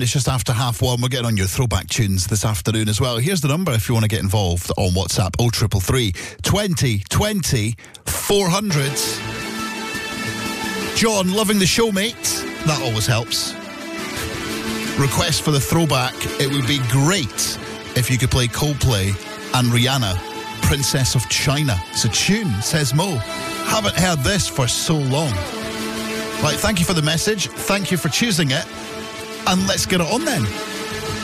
It's just after 1:30. We're getting on your throwback tunes this afternoon as well. Here's the number if you want to get involved on WhatsApp: 0333 20 20 400. John, loving the show, mate. That always helps. Request for the throwback. It would be great if you could play Coldplay and Rihanna, Princess of China. It's a tune, says Mo. Haven't heard this for so long. Right, thank you for the message. Thank you for choosing it. And let's get it on then.